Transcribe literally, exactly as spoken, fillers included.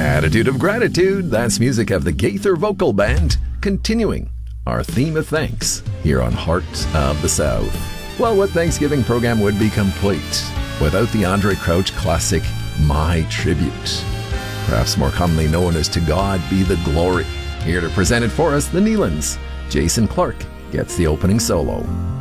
Attitude of Gratitude, that's music of the Gaither Vocal Band, continuing our theme of thanks here on Heart of the South. Well, what Thanksgiving program would be complete without the Andre Crouch classic, My Tribute? Perhaps more commonly known as To God Be the Glory. Here to present it for us, the Neelands. Jason Clark gets the opening solo.